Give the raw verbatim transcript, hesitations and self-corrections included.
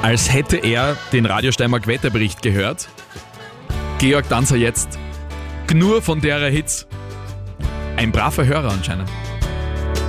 als hätte er den Radio Steiermark Wetterbericht gehört. Georg Danzer jetzt. Gnur von derer Hits. Ein braver Hörer anscheinend.